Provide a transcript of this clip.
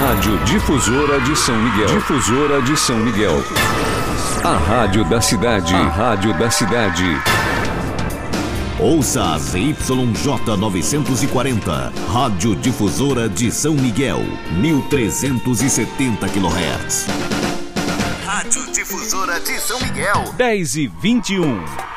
Rádio Difusora de São Miguel. Difusora de São Miguel. A rádio da cidade. A rádio da cidade. Ouça a ZYJ 940, Rádio Difusora de São Miguel, 1370 kHz. Rádio Difusora de São Miguel. 10h21.